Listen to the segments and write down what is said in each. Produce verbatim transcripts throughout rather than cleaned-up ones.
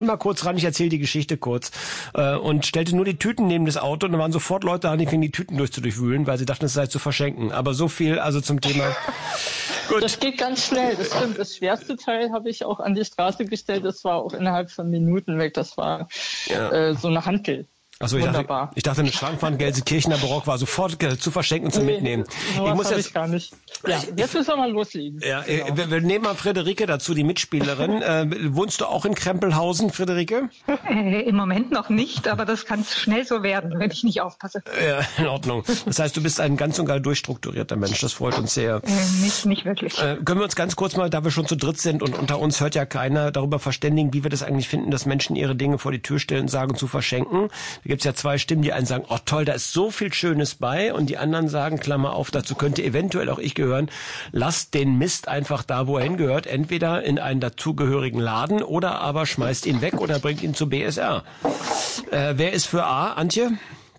mal kurz ran, ich erzähle die Geschichte kurz. Äh, und stellte nur die Tüten neben das Auto und dann waren sofort Leute da, die fingen die Tüten durchzudurchwühlen, weil sie dachten, es sei zu verschenken. Aber so viel also zum Thema. Gut. Das geht ganz schnell, das stimmt. Das schwerste Teil habe ich auch an die Straße gestellt. Das war auch innerhalb von Minuten weg. Das war ja. äh, so eine Hantel. Achso, ich dachte, ich dachte, eine Schrankwand Gelsenkirchener Barock war sofort zu verschenken und zu nee, mitnehmen. Ich muss jetzt ich gar nicht. Ja, jetzt müssen wir mal loslegen. Ja, genau. wir, wir nehmen mal Friederike dazu, die Mitspielerin. äh, wohnst du auch in Krempelhausen, Friederike? Äh, Im Moment noch nicht, aber das kann schnell so werden, wenn ich nicht aufpasse. Ja, in Ordnung. Das heißt, du bist ein ganz und gar durchstrukturierter Mensch. Das freut uns sehr. Äh, nicht, nicht wirklich. Äh, können wir uns ganz kurz mal, da wir schon zu dritt sind und unter uns hört ja keiner, darüber verständigen, wie wir das eigentlich finden, dass Menschen ihre Dinge vor die Tür stellen und sagen, zu verschenken. Da gibt's ja zwei Stimmen, die einen sagen, oh toll, da ist so viel Schönes bei, und die anderen sagen, Klammer auf, dazu könnte eventuell auch ich gehören, lasst den Mist einfach da, wo er hingehört, entweder in einen dazugehörigen Laden oder aber schmeißt ihn weg oder bringt ihn zu B S R. Äh, wer ist für A, Antje?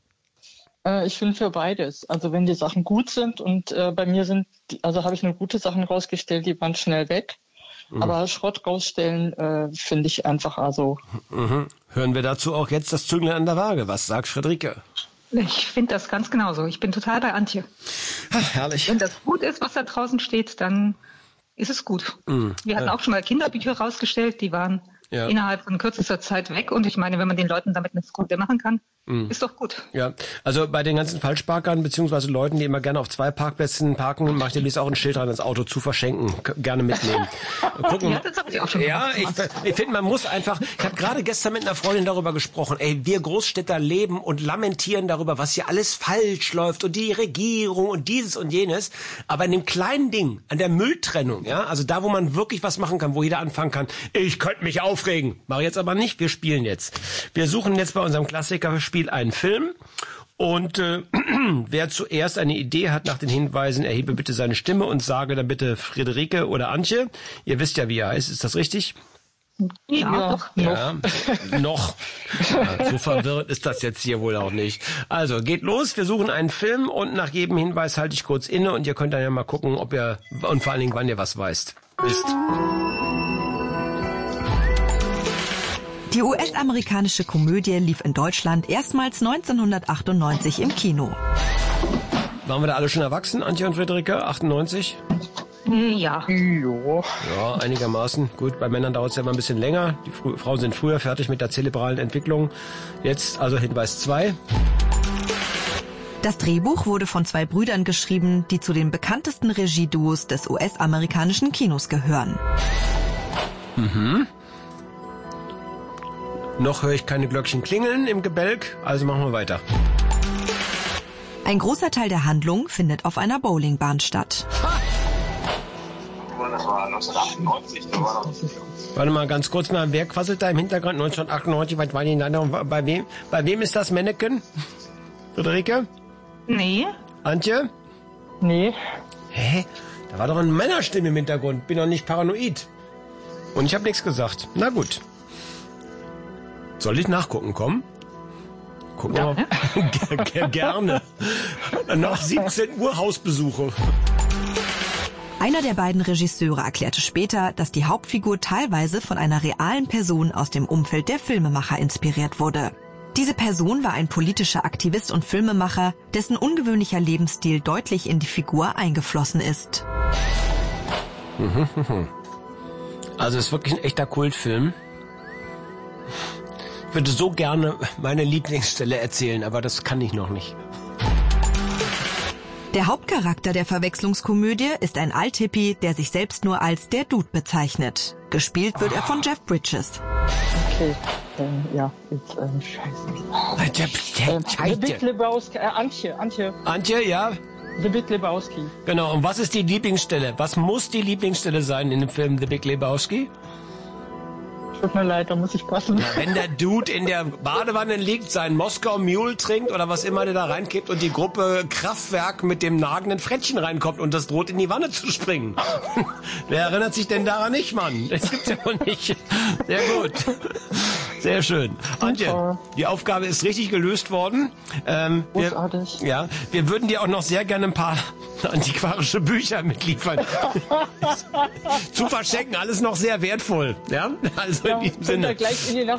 Äh, ich bin für beides. Also wenn die Sachen gut sind und äh, bei mir sind, die, also habe ich nur gute Sachen rausgestellt, die waren schnell weg. Mhm. Aber Schrott rausstellen äh, finde ich einfach also. Mhm. Hören wir dazu auch jetzt das Zünglein an der Waage. Was sagt Friederike? Ich finde das ganz genauso. Ich bin total bei Antje. Ach, herrlich. Wenn das gut ist, was da draußen steht, dann ist es gut. Mhm. Wir hatten auch schon mal Kinderbücher rausgestellt, die waren ja. innerhalb von kürzester Zeit weg. Und ich meine, wenn man den Leuten damit eine Freude machen kann, mhm. ist doch gut. Ja, also bei den ganzen Falschparkern beziehungsweise Leuten, die immer gerne auf zwei Parkplätzen parken, macht ihr dies auch ein Schild dran, das Auto zu verschenken. K- gerne mitnehmen. Gucken. Ja, das habe ich auch schon Ja, gemacht. ich, ich finde, man muss einfach, ich habe gerade gestern mit einer Freundin darüber gesprochen, ey, wir Großstädter leben und lamentieren darüber, was hier alles falsch läuft und die Regierung und dieses und jenes, aber in dem kleinen Ding, an der Mülltrennung, ja, also da, wo man wirklich was machen kann, wo jeder anfangen kann, ich könnte mich aufregen, mache jetzt aber nicht, wir spielen jetzt. Wir suchen jetzt bei unserem Klassiker Spiel einen Film. Und äh, wer zuerst eine Idee hat nach den Hinweisen, erhebe bitte seine Stimme und sage dann bitte Friederike oder Antje. Ihr wisst ja, wie er heißt. Ist das richtig? Ja, doch. Ja, noch. Ja, so verwirrt ist das jetzt hier wohl auch nicht. Also, geht los. Wir suchen einen Film und nach jedem Hinweis halte ich kurz inne und ihr könnt dann ja mal gucken, ob ihr, und vor allen Dingen, wann ihr was weißt. Wisst. Die U S-amerikanische Komödie lief in Deutschland erstmals neunzehnhundertachtundneunzig im Kino. Waren wir da alle schon erwachsen, Antje und Friederike? achtundneunzig? Ja. Jo. Ja, einigermaßen. Gut, bei Männern dauert es ja immer ein bisschen länger. Die Fr- Frauen sind früher fertig mit der zerebralen Entwicklung. Jetzt also Hinweis zwei. Das Drehbuch wurde von zwei Brüdern geschrieben, die zu den bekanntesten Regieduos des U S-amerikanischen Kinos gehören. Mhm. Noch höre ich keine Glöckchen klingeln im Gebälk, also machen wir weiter. Ein großer Teil der Handlung findet auf einer Bowlingbahn statt. Das war neunzehnhundertachtundneunzig. Warte mal ganz kurz mal, wer quasselt da im Hintergrund? neunzehnhundertachtundneunzig, was war die Name? Bei wem? Bei wem ist das Mannequin? Friederike? Nee. Antje? Nee. Hä? Da war doch eine Männerstimme im Hintergrund. Bin doch nicht paranoid. Und ich habe nichts gesagt. Na gut. Soll ich nachgucken kommen? Gucken wir mal. Ger- ger- Gerne. Nach siebzehn Uhr Hausbesuche. Einer der beiden Regisseure erklärte später, dass die Hauptfigur teilweise von einer realen Person aus dem Umfeld der Filmemacher inspiriert wurde. Diese Person war ein politischer Aktivist und Filmemacher, dessen ungewöhnlicher Lebensstil deutlich in die Figur eingeflossen ist. Also es ist wirklich ein echter Kultfilm. Ich würde so gerne meine Lieblingsstelle erzählen, aber das kann ich noch nicht. Der Hauptcharakter der Verwechslungskomödie ist ein Althippie, der sich selbst nur als der Dude bezeichnet. Gespielt wird er von Jeff Bridges. Okay. Ähm, ja, jetzt, ähm, scheiße. Ähm, The Big Lebowski, äh, Antje, Antje. Antje, ja? The Big Lebowski. Genau, und was ist die Lieblingsstelle? Was muss die Lieblingsstelle sein in dem Film The Big Lebowski? Tut mir leid, da muss ich passen. Ja, wenn der Dude in der Badewanne liegt, seinen Moskau Mule trinkt oder was immer der da reinkippt und die Gruppe Kraftwerk mit dem nagenden Frettchen reinkommt und das droht in die Wanne zu springen. Wer erinnert sich denn daran nicht, Mann? Das gibt's ja wohl nicht. Sehr gut. Sehr schön. Antje, die Aufgabe ist richtig gelöst worden. Ähm, wir, Großartig. ja, wir würden dir auch noch sehr gerne ein paar antiquarische Bücher mitliefern. Zu verschenken, alles noch sehr wertvoll. Ja, also Ja, in diesem Sinne. gleich in die